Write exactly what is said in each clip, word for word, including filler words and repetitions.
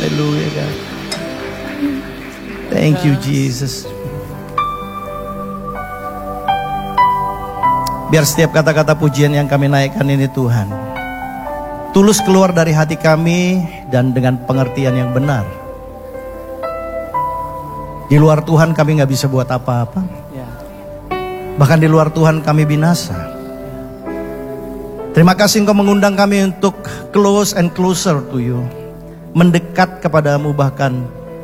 Haleluya God. Thank you Jesus. Biar setiap kata-kata pujian yang kami naikkan ini Tuhan tulus keluar dari hati kami dan dengan pengertian yang benar. Di luar Tuhan kami gak bisa buat apa-apa. Bahkan di luar Tuhan kami binasa. Terima kasih Engkau mengundang kami untuk close and closer to you. Mendekat kepadamu, bahkan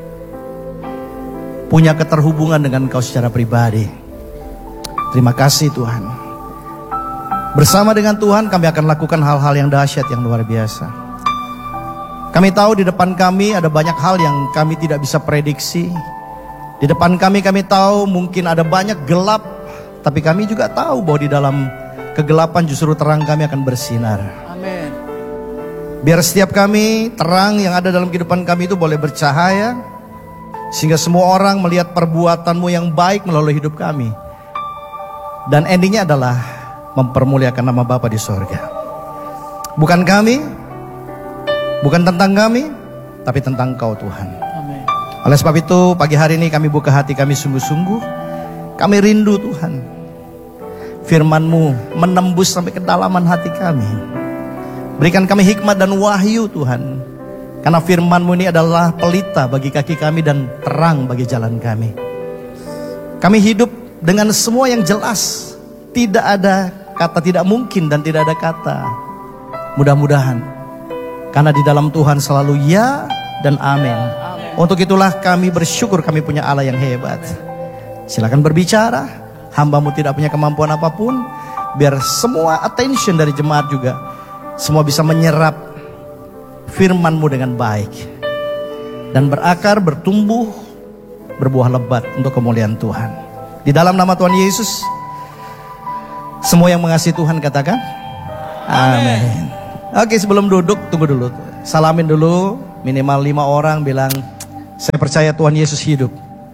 punya keterhubungan dengan Engkau secara pribadi. Terima kasih Tuhan. Bersama dengan Tuhan kami akan lakukan hal-hal yang dahsyat, yang luar biasa. Kami tahu di depan kami ada banyak hal yang kami tidak bisa prediksi. Di depan kami kami tahu mungkin ada banyak gelap, tapi kami juga tahu bahwa di dalam kegelapan justru terang kami akan bersinar. Amin. Biar setiap kami, terang yang ada dalam kehidupan kami itu boleh bercahaya, sehingga semua orang melihat perbuatanmu yang baik melalui hidup kami. Dan endingnya adalah mempermuliakan nama Bapa di sorga. Bukan kami, bukan tentang kami, tapi tentang Kau Tuhan. Amin. Oleh sebab itu pagi hari ini kami buka hati kami sungguh-sungguh. Kami rindu Tuhan, firman-Mu menembus sampai kedalaman hati kami. Berikan kami hikmat dan wahyu Tuhan, karena firman-Mu ini adalah pelita bagi kaki kami dan terang bagi jalan kami. Kami hidup dengan semua yang jelas. Tidak ada kata tidak mungkin dan tidak ada kata mudah-mudahan. Karena di dalam Tuhan selalu ya dan amin. Untuk itulah kami bersyukur kami punya Allah yang hebat. Silakan berbicara. Hamba-Mu tidak punya kemampuan apapun. Biar semua attention dari jemaat juga semua bisa menyerap firman-Mu dengan baik. Dan berakar, bertumbuh, berbuah lebat untuk kemuliaan Tuhan. Di dalam nama Tuhan Yesus, semua yang mengasihi Tuhan katakan amin. Oke, sebelum duduk tunggu dulu. Salamin dulu minimal lima orang, bilang saya percaya Tuhan Yesus hidup.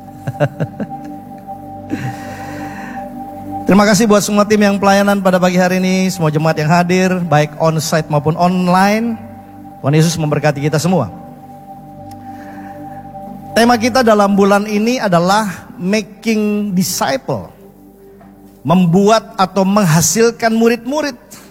Terima kasih buat semua tim yang pelayanan pada pagi hari ini, semua jemaat yang hadir baik on-site maupun online. Tuhan Yesus memberkati kita semua. Tema kita dalam bulan ini adalah making disciple. Membuat atau menghasilkan murid-murid.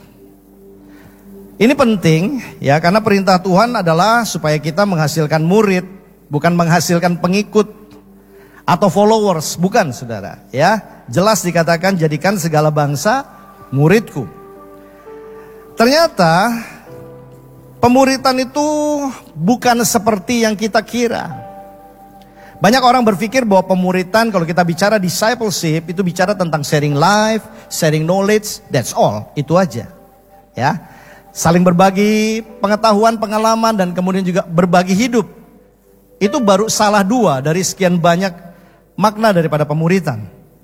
Ini penting ya, karena perintah Tuhan adalah supaya kita menghasilkan murid, bukan menghasilkan pengikut atau followers, bukan saudara ya. Jelas dikatakan jadikan segala bangsa muridku. Ternyata pemuritan itu bukan seperti yang kita kira. Banyak orang berpikir bahwa pemuritan, kalau kita bicara discipleship, itu bicara tentang sharing life, sharing knowledge, that's all, itu aja. Ya, saling berbagi pengetahuan, pengalaman, dan kemudian juga berbagi hidup. Itu baru salah dua dari sekian banyak makna daripada pemuritan.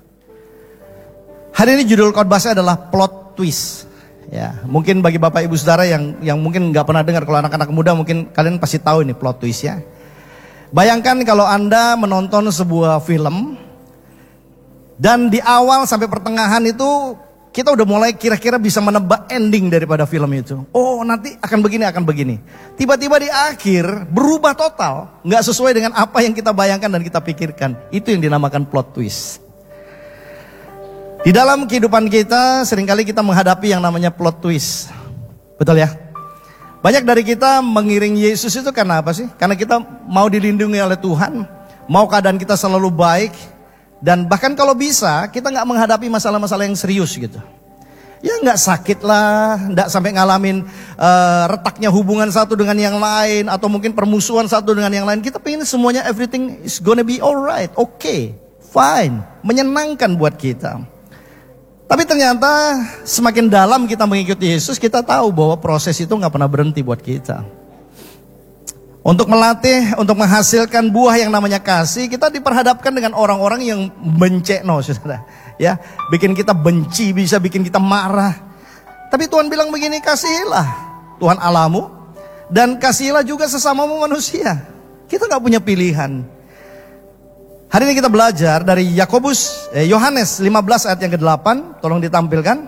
Hari ini judul khotbah saya adalah plot twist. Ya, mungkin bagi bapak ibu saudara yang yang mungkin nggak pernah dengar, kalau anak-anak muda mungkin kalian pasti tahu ini plot twist ya. Bayangkan kalau Anda menonton sebuah film dan di awal sampai pertengahan itu kita udah mulai kira-kira bisa menebak ending daripada film itu. Oh, nanti akan begini, akan begini. Tiba-tiba di akhir berubah total, nggak sesuai dengan apa yang kita bayangkan dan kita pikirkan. Itu yang dinamakan plot twist. Di dalam kehidupan kita seringkali kita menghadapi yang namanya plot twist. Betul ya? Banyak dari kita mengiring Yesus itu karena apa sih? Karena kita mau dilindungi oleh Tuhan, mau keadaan kita selalu baik, dan bahkan kalau bisa kita nggak menghadapi masalah-masalah yang serius gitu. Ya nggak sakit lah, nggak sampai ngalamin uh, retaknya hubungan satu dengan yang lain, atau mungkin permusuhan satu dengan yang lain. Kita pengen semuanya everything is gonna be alright, oke, okay, fine, menyenangkan buat kita. Tapi ternyata semakin dalam kita mengikuti Yesus, kita tahu bahwa proses itu gak pernah berhenti buat kita. Untuk melatih, untuk menghasilkan buah yang namanya kasih, kita diperhadapkan dengan orang-orang yang bencekno, saudara. Ya, bikin kita benci, bisa bikin kita marah. Tapi Tuhan bilang begini, kasihilah Tuhan Allahmu, dan kasihilah juga sesamamu manusia. Kita gak punya pilihan. Hari ini kita belajar dari Yakobus, eh, Yohanes lima belas ayat yang kedelapan. Tolong ditampilkan.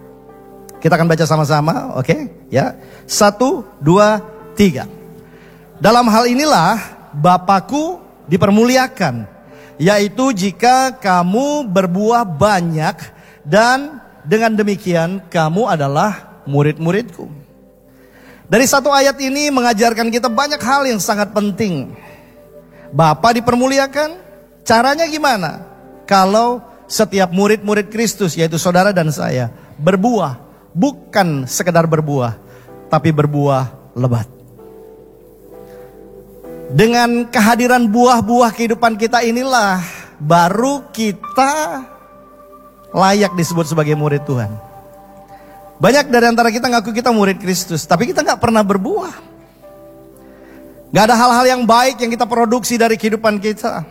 Kita akan baca sama-sama, oke? Okay? Ya, satu, dua, tiga. Dalam hal inilah Bapakku dipermuliakan, yaitu jika kamu berbuah banyak, dan dengan demikian kamu adalah murid-muridku. Dari satu ayat ini mengajarkan kita banyak hal yang sangat penting. Bapa dipermuliakan, caranya gimana? Kalau setiap murid-murid Kristus, yaitu saudara dan saya, berbuah, bukan sekedar berbuah, tapi berbuah lebat. Dengan kehadiran buah-buah kehidupan kita inilah baru kita layak disebut sebagai murid Tuhan. Banyak dari antara kita ngaku kita murid Kristus, tapi kita gak pernah berbuah. Gak ada hal-hal yang baik yang kita produksi dari kehidupan kita.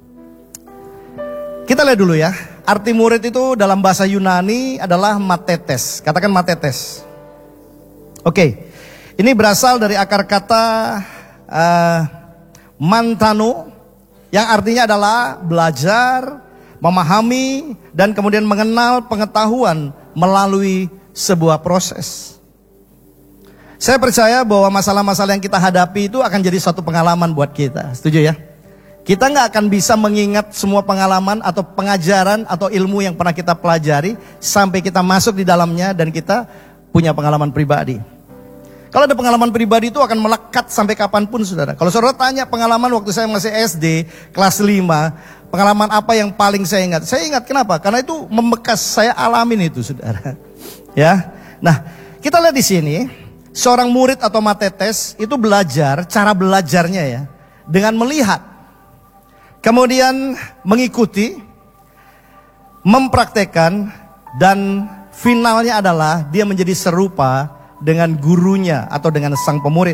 Kita lihat dulu ya, arti murid itu dalam bahasa Yunani adalah matetes. Katakan matetes. Oke, ini berasal dari akar kata uh, mantano, yang artinya adalah belajar, memahami, dan kemudian mengenal pengetahuan melalui sebuah proses. Saya percaya bahwa masalah-masalah yang kita hadapi itu akan jadi suatu pengalaman buat kita. Setuju ya? Kita nggak akan bisa mengingat semua pengalaman atau pengajaran atau ilmu yang pernah kita pelajari sampai kita masuk di dalamnya dan kita punya pengalaman pribadi. Kalau ada pengalaman pribadi itu akan melekat sampai kapanpun, saudara. Kalau saudara tanya pengalaman waktu saya masih S D, kelas lima, pengalaman apa yang paling saya ingat? Saya ingat kenapa? Karena itu membekas, saya alamin itu, saudara. Ya, nah kita lihat di sini, seorang murid atau matetes itu belajar, cara belajarnya ya, dengan melihat, kemudian mengikuti, mempraktekkan, dan finalnya adalah dia menjadi serupa dengan gurunya atau dengan sang pemurid.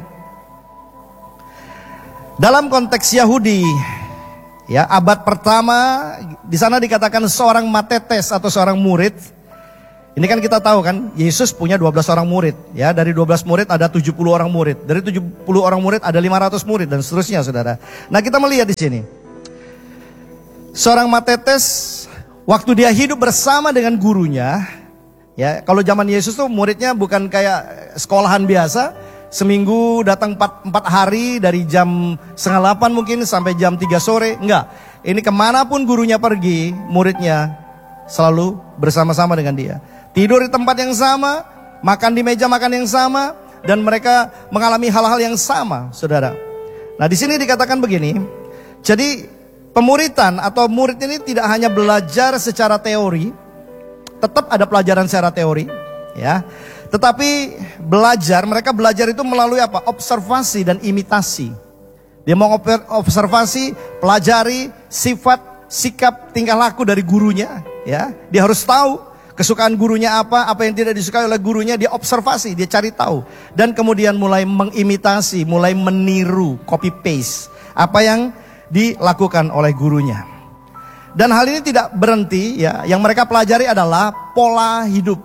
Dalam konteks Yahudi, ya abad pertama, di sana dikatakan seorang matetes atau seorang murid. Ini kan kita tahu kan, Yesus punya dua belas orang murid. Ya, dari dua belas murid ada tujuh puluh orang murid. Dari tujuh puluh orang murid ada lima ratus murid dan seterusnya, saudara. Nah, kita melihat di sini. Seorang matetes waktu dia hidup bersama dengan gurunya. Ya, kalau zaman Yesus tuh muridnya bukan kayak sekolahan biasa, seminggu datang empat, empat hari dari jam setengah delapan mungkin sampai jam tiga sore, enggak. Ini kemanapun gurunya pergi, muridnya selalu bersama-sama dengan dia. Tidur di tempat yang sama, makan di meja makan yang sama, dan mereka mengalami hal-hal yang sama, saudara. Nah, di sini dikatakan begini, jadi pemuritan atau murid ini tidak hanya belajar secara teori, tetap ada pelajaran secara teori, ya. Tetapi belajar, mereka belajar itu melalui apa? Observasi dan imitasi. Dia mau observasi, pelajari sifat, sikap, tingkah laku dari gurunya, ya. Dia harus tahu kesukaan gurunya apa, apa yang tidak disukai oleh gurunya, dia observasi, dia cari tahu. Dan kemudian mulai mengimitasi, mulai meniru, copy paste apa yang dilakukan oleh gurunya. Dan hal ini tidak berhenti, ya. Yang mereka pelajari adalah pola hidup.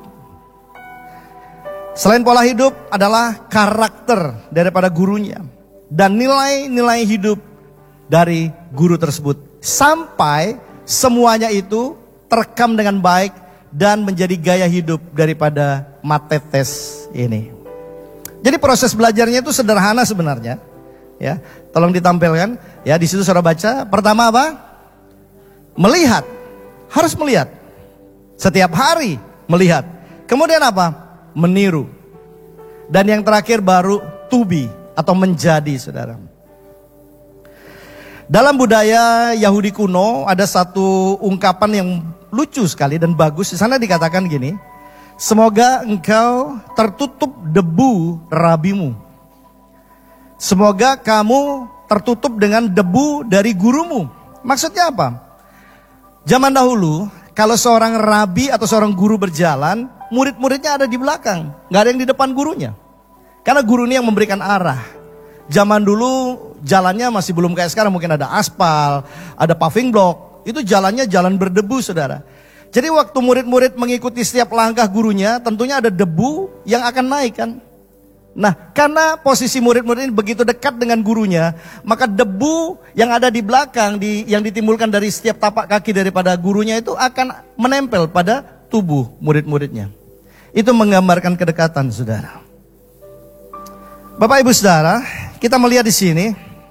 Selain pola hidup adalah karakter daripada gurunya dan nilai-nilai hidup dari guru tersebut, sampai semuanya itu terekam dengan baik dan menjadi gaya hidup daripada matetes ini. Jadi proses belajarnya itu sederhana sebenarnya, ya. Tolong ditampilkan, ya. Di situ saudara baca. Pertama apa? Melihat, harus melihat. Setiap hari melihat. Kemudian apa? Meniru. Dan yang terakhir baru to be atau menjadi, saudara. Dalam budaya Yahudi kuno ada satu ungkapan yang lucu sekali dan bagus. Di sana dikatakan gini, semoga engkau tertutup debu rabimu. Semoga kamu tertutup dengan debu dari gurumu. Maksudnya apa? Zaman dahulu, kalau seorang rabi atau seorang guru berjalan, murid-muridnya ada di belakang, nggak ada yang di depan gurunya. Karena guru ini yang memberikan arah. Zaman dulu jalannya masih belum kayak sekarang, mungkin ada aspal, ada paving block. Itu jalannya jalan berdebu, saudara. Jadi waktu murid-murid mengikuti setiap langkah gurunya, tentunya ada debu yang akan naik kan. Nah, karena posisi murid-murid ini begitu dekat dengan gurunya, maka debu yang ada di belakang, di, yang ditimbulkan dari setiap tapak kaki daripada gurunya itu akan menempel pada tubuh murid-muridnya. Itu menggambarkan kedekatan, saudara. Bapak Ibu Saudara, kita melihat di sini,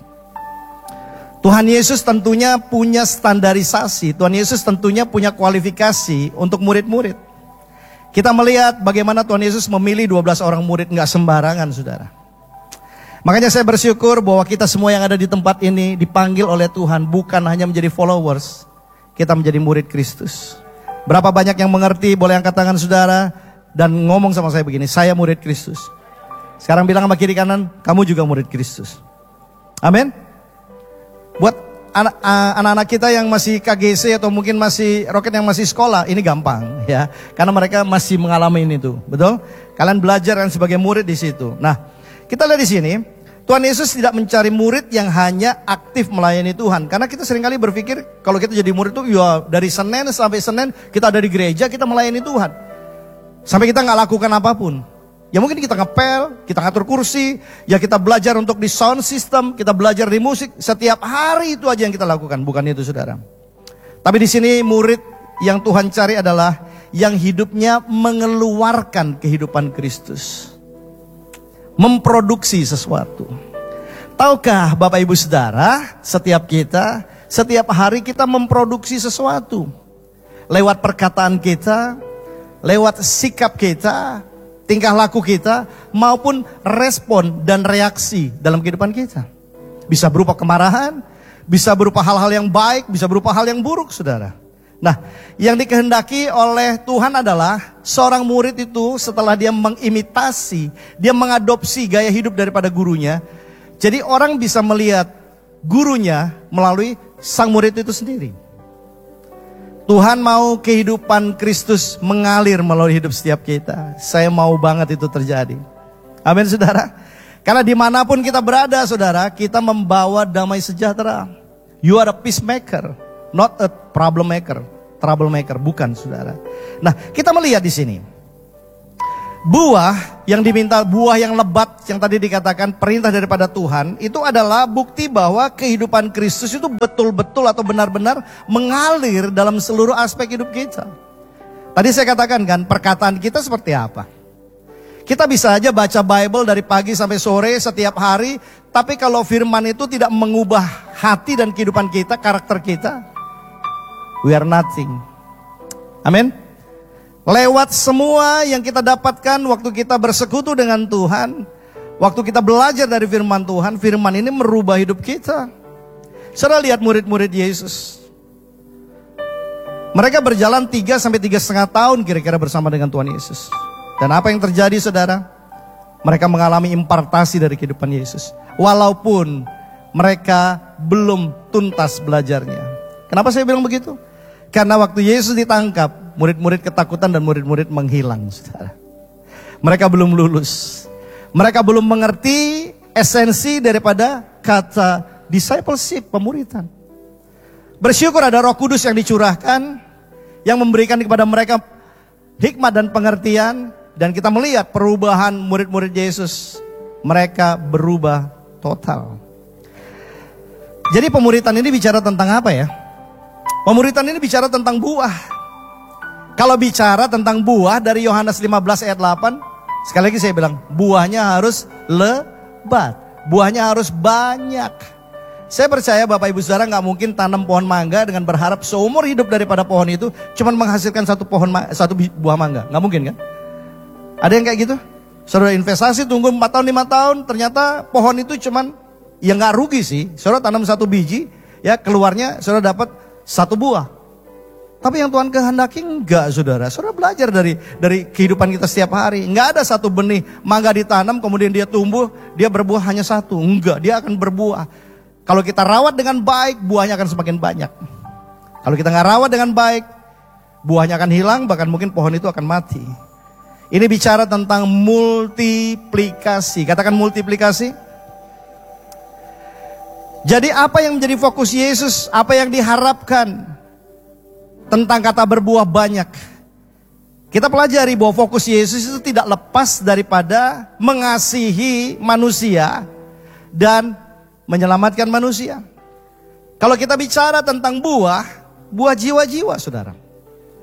Tuhan Yesus tentunya punya standarisasi, Tuhan Yesus tentunya punya kualifikasi untuk murid-murid. Kita melihat bagaimana Tuhan Yesus memilih dua belas orang murid, nggak sembarangan, saudara. Makanya saya bersyukur bahwa kita semua yang ada di tempat ini dipanggil oleh Tuhan bukan hanya menjadi followers, kita menjadi murid Kristus. Berapa banyak yang mengerti, boleh angkat tangan saudara dan ngomong sama saya begini, saya murid Kristus. Sekarang bilang sama kiri kanan, kamu juga murid Kristus. Amin. Buat anak- anak-anak kita yang masih K G C atau mungkin masih roket yang masih sekolah, ini gampang ya, karena mereka masih mengalami ini tuh, betul? Kalian belajar kan sebagai murid di situ. Nah, kita lihat di sini, Tuhan Yesus tidak mencari murid yang hanya aktif melayani Tuhan. Karena kita seringkali berpikir kalau kita jadi murid itu ya dari Senin sampai Senin kita ada di gereja, kita melayani Tuhan. Sampai kita nggak lakukan apapun. Ya mungkin kita ngepel, kita ngatur kursi, ya kita belajar untuk di sound system, kita belajar di musik. Setiap hari itu aja yang kita lakukan, bukan itu saudara. Tapi di sini murid yang Tuhan cari adalah yang hidupnya mengeluarkan kehidupan Kristus. Memproduksi sesuatu. Tahukah Bapak Ibu Saudara, setiap kita, setiap hari kita memproduksi sesuatu. Lewat perkataan kita, lewat sikap kita, tingkah laku kita, maupun respon dan reaksi dalam kehidupan kita. Bisa berupa kemarahan, bisa berupa hal-hal yang baik, bisa berupa hal yang buruk, saudara. Nah, yang dikehendaki oleh Tuhan adalah seorang murid itu setelah dia mengimitasi, dia mengadopsi gaya hidup daripada gurunya. Jadi orang bisa melihat gurunya melalui sang murid itu sendiri. Tuhan mau kehidupan Kristus mengalir melalui hidup setiap kita. Saya mau banget itu terjadi. Amin saudara. Karena dimanapun kita berada saudara, kita membawa damai sejahtera. You are a peacemaker, not a problem maker. Troublemaker, bukan saudara. Nah, kita melihat di sini. Buah yang diminta, buah yang lebat yang tadi dikatakan perintah daripada Tuhan, itu adalah bukti bahwa kehidupan Kristus itu betul-betul atau benar-benar mengalir dalam seluruh aspek hidup kita. Tadi saya katakan kan, perkataan kita seperti apa? Kita bisa aja baca Bible dari pagi sampai sore setiap hari, tapi kalau firman itu tidak mengubah hati dan kehidupan kita, karakter kita, we are nothing. Amin. Lewat semua yang kita dapatkan waktu kita bersekutu dengan Tuhan, waktu kita belajar dari firman Tuhan, firman ini merubah hidup kita. Saudara lihat murid-murid Yesus. Mereka berjalan tiga sampai tiga setengah tahun kira-kira bersama dengan Tuhan Yesus. Dan apa yang terjadi saudara? Mereka mengalami impartasi dari kehidupan Yesus. Walaupun mereka belum tuntas belajarnya. Kenapa saya bilang begitu? Karena waktu Yesus ditangkap, murid-murid ketakutan dan murid-murid menghilang, saudara. Mereka belum lulus. Mereka belum mengerti esensi daripada kata discipleship, pemuritan. Bersyukur ada Roh Kudus yang dicurahkan, yang memberikan kepada mereka hikmat dan pengertian. Dan kita melihat perubahan murid-murid Yesus. Mereka berubah total. Jadi pemuritan ini bicara tentang apa ya? Pemuritan ini bicara tentang buah. Kalau bicara tentang buah dari Yohanes lima belas ayat delapan, sekali lagi saya bilang, buahnya harus lebat, buahnya harus banyak. Saya percaya Bapak Ibu Saudara gak mungkin tanam pohon mangga dengan berharap seumur hidup daripada pohon itu cuman menghasilkan satu pohon satu buah mangga. Gak mungkin kan? Ada yang kayak gitu? Saudara investasi tunggu empat tahun lima tahun, ternyata pohon itu cuman, ya gak rugi sih. Saudara tanam satu biji, ya keluarnya saudara dapat satu buah. Tapi yang Tuhan kehendaki enggak saudara. Saudara belajar dari dari kehidupan kita setiap hari. Enggak ada satu benih mangga ditanam kemudian dia tumbuh, dia berbuah hanya satu. Enggak, dia akan berbuah. Kalau kita rawat dengan baik, buahnya akan semakin banyak. Kalau kita nggak rawat dengan baik, buahnya akan hilang, bahkan mungkin pohon itu akan mati. Ini bicara tentang multiplikasi. Katakan multiplikasi. Jadi apa yang menjadi fokus Yesus, apa yang diharapkan tentang kata berbuah banyak. Kita pelajari bahwa fokus Yesus itu tidak lepas daripada mengasihi manusia dan menyelamatkan manusia. Kalau kita bicara tentang buah, buah jiwa-jiwa saudara.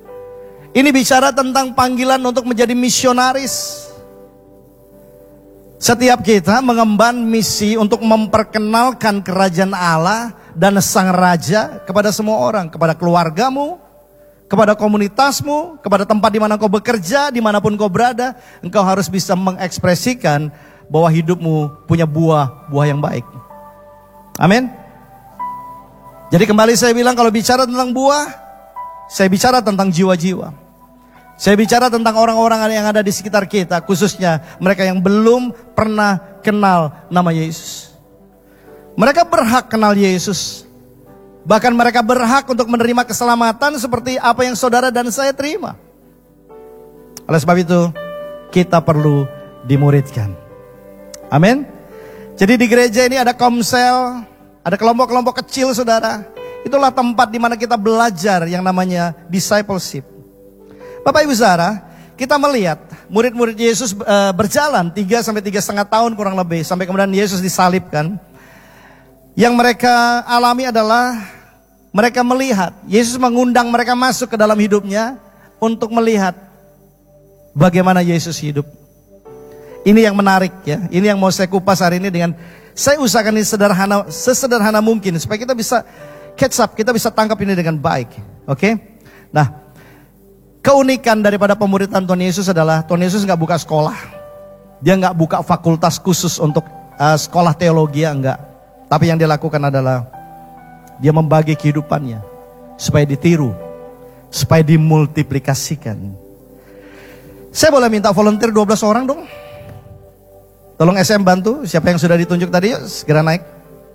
Ini bicara tentang panggilan untuk menjadi misionaris. Setiap kita mengemban misi untuk memperkenalkan kerajaan Allah dan Sang Raja kepada semua orang, kepada keluargamu, kepada komunitasmu, kepada tempat di mana kau bekerja, dimanapun kau berada. Engkau harus bisa mengekspresikan bahwa hidupmu punya buah-buah yang baik. Amin. Jadi kembali saya bilang, kalau bicara tentang buah, saya bicara tentang jiwa-jiwa. Saya bicara tentang orang-orang yang ada di sekitar kita, khususnya mereka yang belum pernah kenal nama Yesus. Mereka berhak kenal Yesus. Bahkan mereka berhak untuk menerima keselamatan seperti apa yang saudara dan saya terima. Oleh sebab itu, kita perlu dimuridkan. Amin. Jadi di gereja ini ada komsel, ada kelompok-kelompok kecil saudara. Itulah tempat di mana kita belajar yang namanya discipleship. Bapak Ibu Saudara, kita melihat murid-murid Yesus e, berjalan tiga sampai tiga setengah tahun kurang lebih, sampai kemudian Yesus disalibkan. Yang mereka alami adalah mereka melihat, Yesus mengundang mereka masuk ke dalam hidupnya untuk melihat bagaimana Yesus hidup. Ini yang menarik ya, ini yang mau saya kupas hari ini dengan, saya usahakan ini sederhana, sesederhana mungkin supaya kita bisa catch up, kita bisa tangkap ini dengan baik. Oke? Nah, keunikan daripada pemuridan Tuhan Yesus adalah Tuhan Yesus nggak buka sekolah, dia nggak buka fakultas khusus untuk uh, sekolah teologi, enggak. Tapi yang dia lakukan adalah dia membagi kehidupannya supaya ditiru, supaya dimultiplikasikan. Saya boleh minta volunteer dua belas orang dong? Tolong S M bantu, siapa yang sudah ditunjuk tadi, yuk segera naik.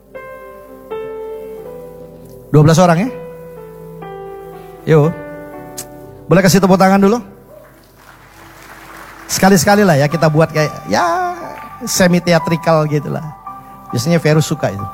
dua belas orang ya. Yuk. Boleh kasih tepuk tangan dulu? Sekali-sekali lah ya kita buat kayak ya semi teatrikal gitu lah. Biasanya Vero suka itu.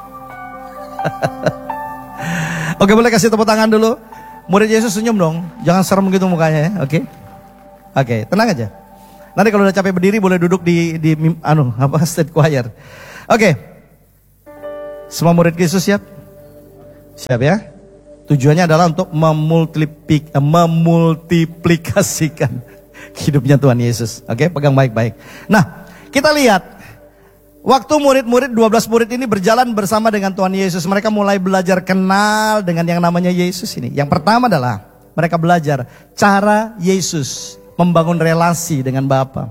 Oke, boleh kasih tepuk tangan dulu. Murid Yesus senyum dong. Jangan serem gitu mukanya ya. Oke. Oke, tenang aja. Nanti kalau udah capek berdiri boleh duduk di di anu apa state choir. Oke. Semua murid Yesus siap? Siap ya? Tujuannya adalah untuk memultiplik, memultiplikasikan hidupnya Tuhan Yesus. Oke, pegang baik-baik. Nah, kita lihat waktu murid-murid, dua belas murid ini berjalan bersama dengan Tuhan Yesus. Mereka mulai belajar kenal dengan yang namanya Yesus ini. Yang pertama adalah mereka belajar cara Yesus membangun relasi dengan Bapa.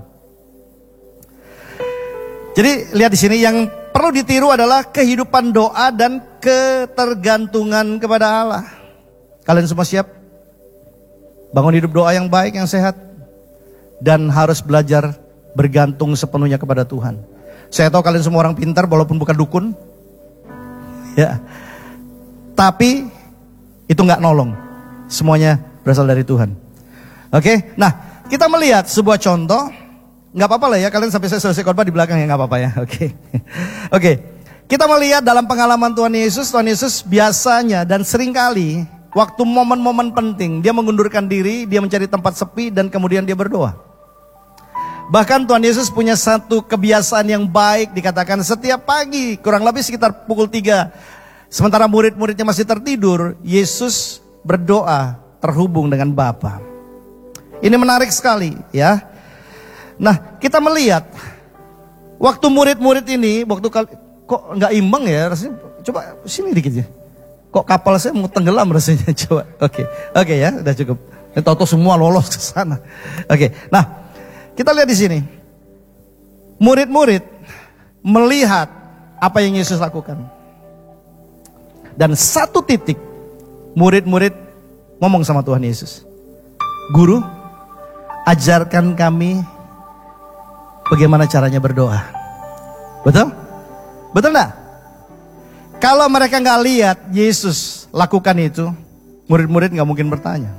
Jadi lihat di sini, yang perlu ditiru adalah kehidupan doa dan ketergantungan kepada Allah. Kalian semua siap? Bangun hidup doa yang baik, yang sehat. Dan harus belajar bergantung sepenuhnya kepada Tuhan. Saya tahu kalian semua orang pintar walaupun bukan dukun. Ya. Tapi itu gak nolong. Semuanya berasal dari Tuhan. Oke, nah kita melihat sebuah contoh. Gak apa-apa lah ya, kalian sampai saya selesai khotbah di belakang ya, gak apa-apa ya. Oke. Oke. Kita melihat dalam pengalaman Tuhan Yesus, Tuhan Yesus biasanya dan seringkali waktu momen-momen penting dia mengundurkan diri, dia mencari tempat sepi dan kemudian dia berdoa. Bahkan Tuhan Yesus punya satu kebiasaan yang baik, dikatakan setiap pagi kurang lebih sekitar pukul tiga. Sementara murid-muridnya masih tertidur, Yesus berdoa terhubung dengan Bapa. Ini menarik sekali ya. Nah, kita melihat waktu murid-murid ini, waktu kok nggak imbang ya rasanya. Coba sini dikit ya. Kok kapal saya mau tenggelam rasanya. Coba. Oke, oke ya, udah cukup. Toto semua lolos ke sana. Oke, nah kita lihat di sini. Murid-murid melihat apa yang Yesus lakukan. Dan satu titik murid-murid ngomong sama Tuhan Yesus, Guru, ajarkan kami bagaimana caranya berdoa. Betul? Betul enggak? Kalau mereka nggak lihat Yesus lakukan itu, murid-murid nggak mungkin bertanya.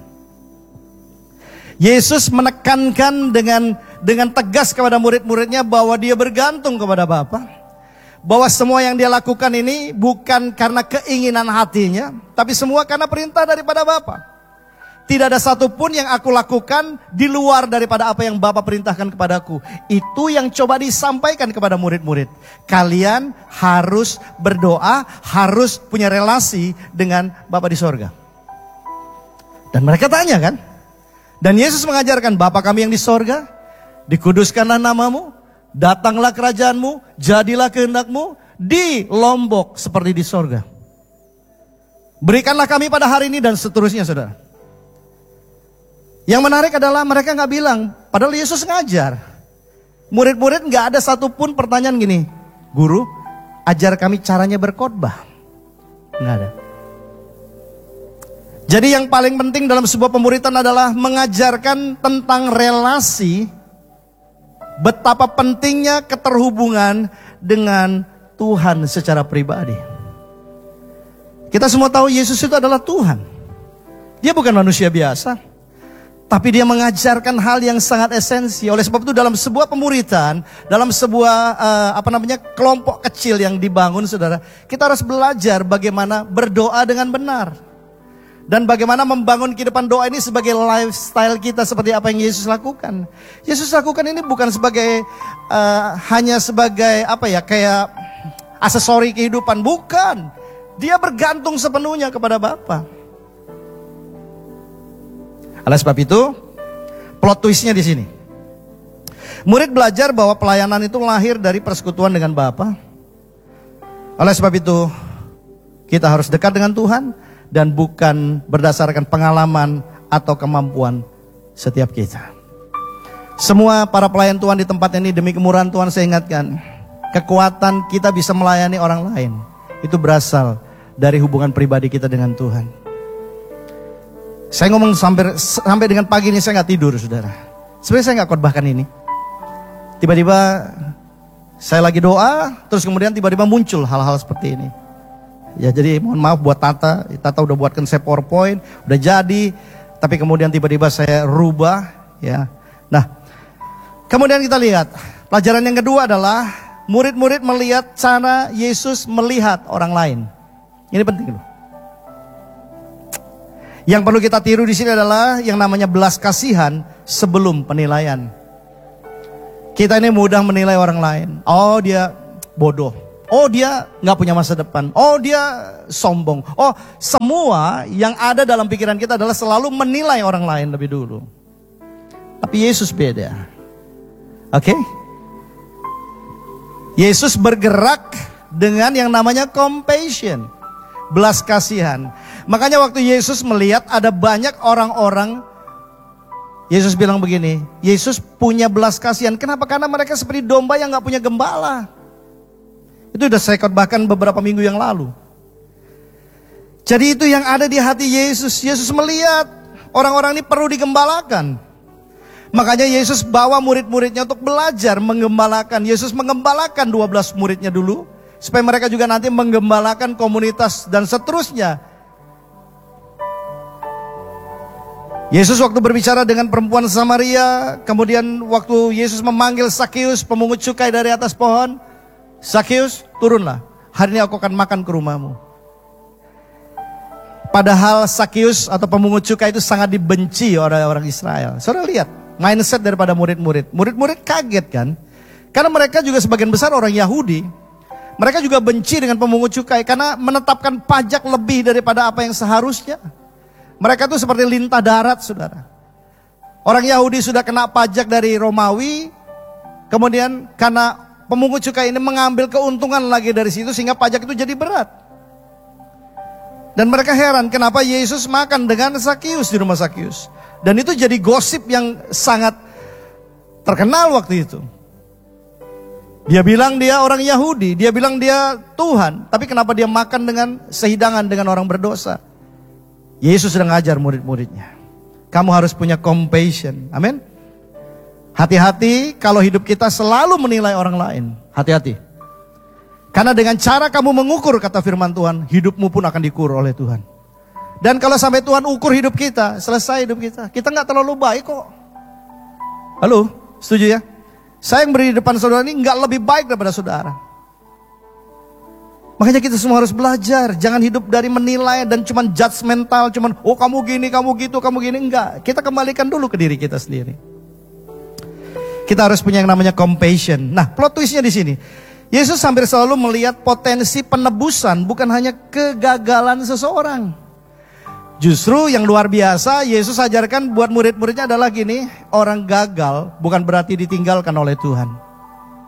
Yesus menekankan dengan dengan tegas kepada murid-muridnya bahwa dia bergantung kepada Bapa. Bahwa semua yang dia lakukan ini bukan karena keinginan hatinya, tapi semua karena perintah daripada Bapa. Tidak ada satupun yang aku lakukan di luar daripada apa yang Bapa perintahkan kepadaku. Itu yang coba disampaikan kepada murid-murid. Kalian harus berdoa, harus punya relasi dengan Bapa di sorga. Dan mereka tanya kan? Dan Yesus mengajarkan, Bapa kami yang di sorga, dikuduskanlah namamu, datanglah kerajaanmu, jadilah kehendakmu di Lombok seperti di sorga. Berikanlah kami pada hari ini dan seterusnya, saudara. Yang menarik adalah mereka nggak bilang, padahal Yesus ngajar. Murid-murid nggak ada satupun pertanyaan gini, Guru, ajar kami caranya berkhotbah. Nggak ada. Jadi yang paling penting dalam sebuah pemuritan adalah mengajarkan tentang relasi, betapa pentingnya keterhubungan dengan Tuhan secara pribadi. Kita semua tahu Yesus itu adalah Tuhan. Dia bukan manusia biasa, tapi dia mengajarkan hal yang sangat esensi. Oleh sebab itu dalam sebuah pemuritan, dalam sebuah uh, apa namanya kelompok kecil yang dibangun, saudara, kita harus belajar bagaimana berdoa dengan benar. Dan bagaimana membangun kehidupan doa ini sebagai lifestyle kita seperti apa yang Yesus lakukan. Yesus lakukan ini bukan sebagai uh, hanya sebagai apa ya kayak aksesori kehidupan, bukan. Dia bergantung sepenuhnya kepada Bapa. Oleh sebab itu, plot twistnya di sini. Murid belajar bahwa pelayanan itu lahir dari persekutuan dengan Bapa. Oleh sebab itu, kita harus dekat dengan Tuhan dan bukan berdasarkan pengalaman atau kemampuan setiap kita. Semua para pelayan Tuhan di tempat ini, demi kemurahan Tuhan saya ingatkan, kekuatan kita bisa melayani orang lain itu berasal dari hubungan pribadi kita dengan Tuhan. Saya ngomong sampai sampai dengan pagi ini saya nggak tidur, saudara. Sebenarnya saya nggak khotbahkan ini. Tiba-tiba saya lagi doa, terus kemudian tiba-tiba muncul hal-hal seperti ini. Ya, jadi mohon maaf buat Tata, Tata udah buatkan saya PowerPoint, udah jadi, tapi kemudian tiba-tiba saya rubah, ya. Nah, kemudian kita lihat, pelajaran yang kedua adalah murid-murid melihat cara Yesus melihat orang lain. Ini penting loh. Yang perlu kita tiru di sini adalah yang namanya belas kasihan sebelum penilaian. Kita ini mudah menilai orang lain. Oh, dia bodoh. Oh, dia nggak punya masa depan. Oh, dia sombong. Oh, semua yang ada dalam pikiran kita adalah selalu menilai orang lain lebih dulu. Tapi Yesus beda. Oke? Okay? Yesus bergerak dengan yang namanya compassion, belas kasihan. Makanya waktu Yesus melihat ada banyak orang-orang, Yesus bilang begini, Yesus punya belas kasihan. Kenapa? Karena mereka seperti domba yang nggak punya gembala. Itu udah saya khotbahkan beberapa minggu yang lalu. Jadi itu yang ada di hati Yesus. Yesus melihat orang-orang ini perlu digembalakan. Makanya Yesus bawa murid-muridnya untuk belajar menggembalakan. Yesus menggembalakan dua belas muridnya dulu, supaya mereka juga nanti menggembalakan komunitas dan seterusnya. Yesus waktu berbicara dengan perempuan Samaria, kemudian waktu Yesus memanggil Sakeus, pemungut cukai dari atas pohon, Sakeus, turunlah, hari ini aku akan makan ke rumahmu. Padahal Sakeus atau pemungut cukai itu sangat dibenci oleh orang Israel. Saudara lihat mindset daripada murid-murid. Murid-murid kaget kan, karena mereka juga sebagian besar orang Yahudi. Mereka juga benci dengan pemungut cukai karena menetapkan pajak lebih daripada apa yang seharusnya. Mereka itu seperti lintah darat, saudara. Orang Yahudi sudah kena pajak dari Romawi, kemudian karena pemungut cukai ini mengambil keuntungan lagi dari situ sehingga pajak itu jadi berat. Dan mereka heran kenapa Yesus makan dengan Sakeus di rumah Sakeus. Dan itu jadi gosip yang sangat terkenal waktu itu. Dia bilang dia orang Yahudi, dia bilang dia Tuhan, tapi kenapa dia makan dengan sehidangan dengan orang berdosa? Yesus sedang ngajar murid-muridnya. Kamu harus punya compassion. Amin. Hati-hati kalau hidup kita selalu menilai orang lain. Hati-hati. Karena dengan cara kamu mengukur, kata firman Tuhan, hidupmu pun akan diukur oleh Tuhan. Dan kalau sampai Tuhan ukur hidup kita, selesai hidup kita. Kita nggak terlalu baik kok. Halo, setuju ya? Saya yang berdiri di depan saudara ini nggak lebih baik daripada saudara. Makanya kita semua harus belajar. Jangan hidup dari menilai dan cuman judgmental. Cuman, oh kamu gini, kamu gitu, kamu gini. Enggak, kita kembalikan dulu ke diri kita sendiri. Kita harus punya yang namanya compassion. Nah, plot twistnya di sini. Yesus hampir selalu melihat potensi penebusan, bukan hanya kegagalan seseorang. Justru yang luar biasa, Yesus ajarkan buat murid-muridnya adalah gini, orang gagal bukan berarti ditinggalkan oleh Tuhan.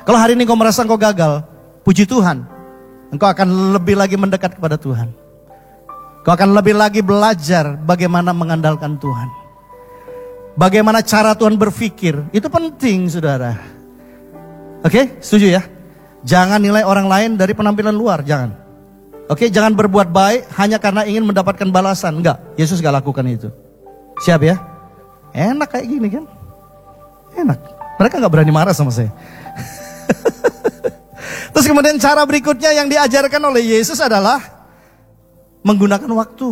Kalau hari ini kau merasa kau gagal, puji Tuhan, engkau akan lebih lagi mendekat kepada Tuhan. Kau akan lebih lagi belajar bagaimana mengandalkan Tuhan. Bagaimana cara Tuhan berpikir, itu penting saudara. Oke, setuju ya? Jangan nilai orang lain dari penampilan luar, jangan. Oke, jangan berbuat baik hanya karena ingin mendapatkan balasan. Enggak, Yesus gak lakukan itu. Siap ya? Enak kayak gini kan? Enak. Mereka gak berani marah sama saya. Terus kemudian cara berikutnya yang diajarkan oleh Yesus adalah menggunakan waktu.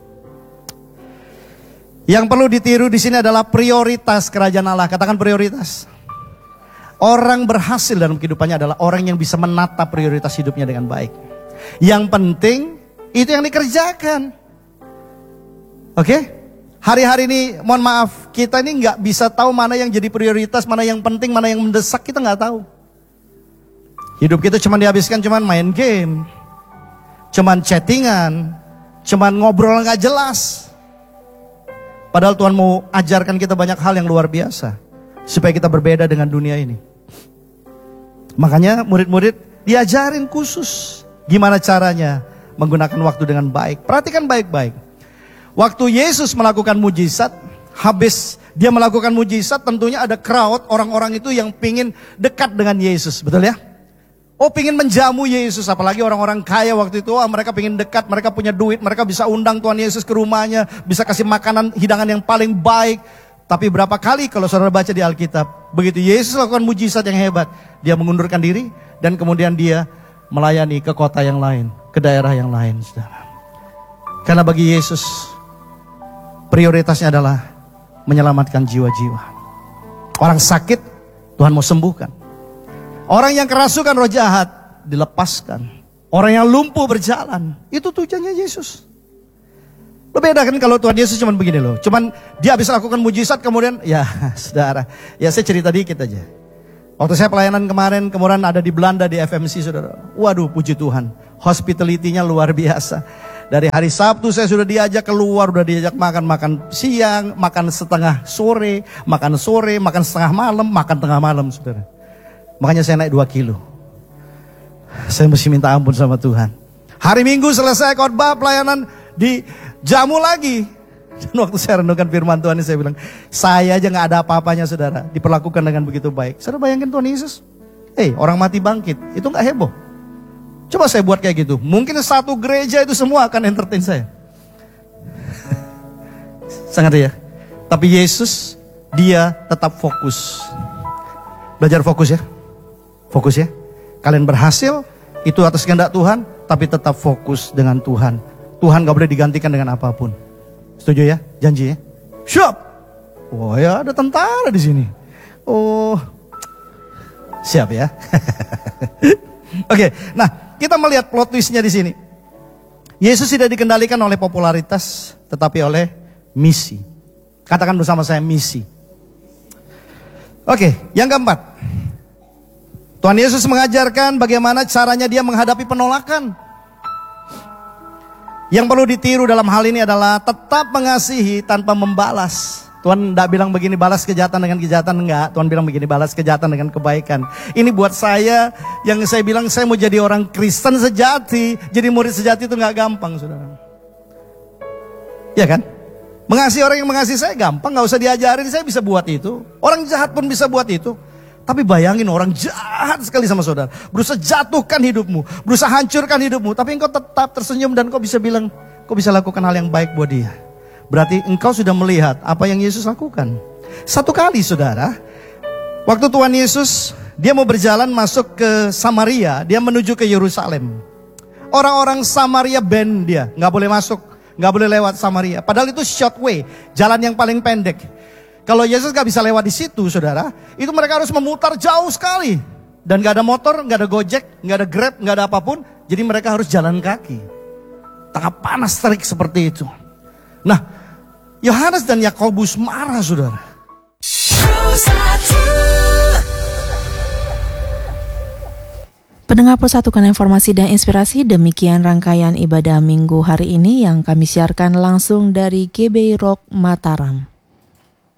Yang perlu ditiru di sini adalah prioritas kerajaan Allah. Katakan prioritas. Orang berhasil dalam kehidupannya adalah orang yang bisa menata prioritas hidupnya dengan baik. Yang penting itu yang dikerjakan. Oke? Hari-hari ini mohon maaf, kita ini nggak bisa tahu mana yang jadi prioritas, mana yang penting, mana yang mendesak, kita nggak tahu. Hidup kita cuma dihabiskan cuma main game, cuma chattingan, cuma ngobrol nggak jelas. Padahal Tuhan mau ajarkan kita banyak hal yang luar biasa supaya kita berbeda dengan dunia ini. Makanya murid-murid diajarin khusus gimana caranya menggunakan waktu dengan baik. Perhatikan baik-baik. Waktu Yesus melakukan mujizat, habis dia melakukan mujizat tentunya ada crowd orang-orang itu yang pingin dekat dengan Yesus, betul ya? Oh, pingin menjamu Yesus, apalagi orang-orang kaya waktu itu, oh, mereka pingin dekat, mereka punya duit, mereka bisa undang Tuhan Yesus ke rumahnya, bisa kasih makanan, hidangan yang paling baik. Tapi berapa kali kalau saudara baca di Alkitab, begitu Yesus lakukan mujizat yang hebat, dia mengundurkan diri dan kemudian dia melayani ke kota yang lain, ke daerah yang lain, saudara. Karena bagi Yesus, prioritasnya adalah menyelamatkan jiwa-jiwa. Orang sakit, Tuhan mau sembuhkan. Orang yang kerasukan roh jahat, dilepaskan. Orang yang lumpuh berjalan, itu tujuannya Yesus. Lo beda kan kalau Tuhan Yesus cuman begini loh. Cuman dia habis lakukan mujizat kemudian, ya saudara, ya saya cerita dikit aja. Waktu saya pelayanan kemarin, kemudian ada di Belanda di F M C saudara. Waduh puji Tuhan, hospitality-nya luar biasa. Dari hari Sabtu saya sudah diajak keluar, sudah diajak makan-makan siang, makan setengah sore, makan sore, makan setengah malam, makan tengah malam saudara. Makanya saya naik dua kilo. Saya mesti minta ampun sama Tuhan. Hari Minggu selesai khotbah pelayanan dijamu lagi. Dan waktu saya renungkan firman Tuhan ini saya bilang, saya aja gak ada apa-apanya saudara, diperlakukan dengan begitu baik. Saudara bayangkan Tuhan Yesus, eh hey, orang mati bangkit, itu gak heboh. Coba saya buat kayak gitu, mungkin satu gereja itu semua akan entertain saya. Sangat ya. Tapi Yesus, dia tetap fokus. Belajar fokus ya. Fokus ya. Kalian berhasil, itu atas kehendak Tuhan, tapi tetap fokus dengan Tuhan. Tuhan gak boleh digantikan dengan apapun. Setuju ya? Janji ya? Siap. Oh ya, ada tentara di sini. Oh, siap ya. Oke, nah kita melihat plot twistnya di sini. Yesus tidak dikendalikan oleh popularitas, tetapi oleh misi. Katakan bersama saya misi. Oke, yang keempat. Tuhan Yesus mengajarkan bagaimana caranya dia menghadapi penolakan. Yang perlu ditiru dalam hal ini adalah tetap mengasihi tanpa membalas. Tuhan tidak bilang begini, balas kejahatan dengan kejahatan, enggak. Tuhan bilang begini, balas kejahatan dengan kebaikan. Ini buat saya, yang saya bilang saya mau jadi orang Kristen sejati, jadi murid sejati itu enggak gampang, saudara. Ya kan? Mengasihi orang yang mengasihi saya gampang, enggak usah diajarin, saya bisa buat itu. Orang jahat pun bisa buat itu. Tapi bayangin orang jahat sekali sama saudara, berusaha jatuhkan hidupmu, berusaha hancurkan hidupmu, tapi engkau tetap tersenyum dan kau bisa bilang, kau bisa lakukan hal yang baik buat dia. Berarti engkau sudah melihat apa yang Yesus lakukan. Satu kali saudara, waktu Tuhan Yesus, dia mau berjalan masuk ke Samaria, dia menuju ke Yerusalem. Orang-orang Samaria ban dia, gak boleh masuk, gak boleh lewat Samaria. Padahal itu short way, jalan yang paling pendek. Kalau Yesus gak bisa lewat di situ saudara, itu mereka harus memutar jauh sekali. Dan gak ada motor, gak ada gojek, gak ada grab, gak ada apapun. Jadi mereka harus jalan kaki. Tengah panas terik seperti itu. Nah, Yohanes dan Yakobus marah saudara. Pendengar Persatukan Informasi dan Inspirasi, demikian rangkaian ibadah minggu hari ini yang kami siarkan langsung dari G B I Rock Mataram.